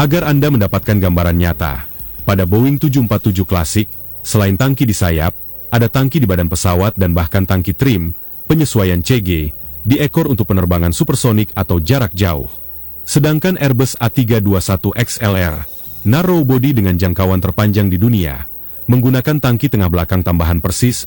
Agar Anda mendapatkan gambaran nyata, pada Boeing 747 klasik, selain tangki di sayap, ada tangki di badan pesawat dan bahkan tangki trim, penyesuaian CG, di ekor untuk penerbangan supersonik atau jarak jauh. Sedangkan Airbus A321XLR, narrow body dengan jangkauan terpanjang di dunia, menggunakan tangki tengah belakang tambahan persis